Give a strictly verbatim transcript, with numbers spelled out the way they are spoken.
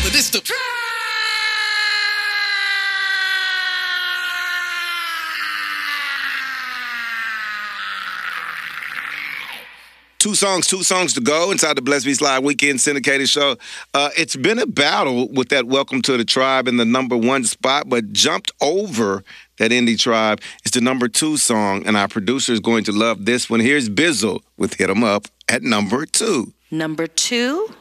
This the Two songs, two songs to go inside the Bless Beats Live Weekend Syndicated Show. Uh, it's been a battle with that Welcome to the Tribe in the number one spot, but jumped over that Indie Tribe. It's the number two song, and our producer is going to love this one. Here's Bizzle with Hit 'Em Up at number two. Number two.